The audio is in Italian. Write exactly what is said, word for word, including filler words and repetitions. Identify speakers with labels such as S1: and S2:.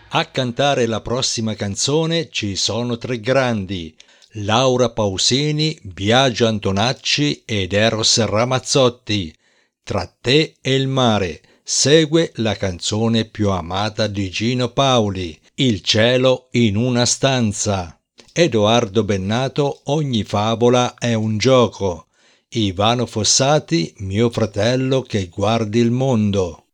S1: A cantare la prossima canzone ci sono tre grandi: Laura Pausini, Biagio Antonacci ed Eros Ramazzotti. Tra te e il mare segue la canzone più amata di Gino Paoli, Il cielo in una stanza. Edoardo Bennato, Ogni favola è un gioco. Ivano Fossati, Mio fratello che guardi il mondo.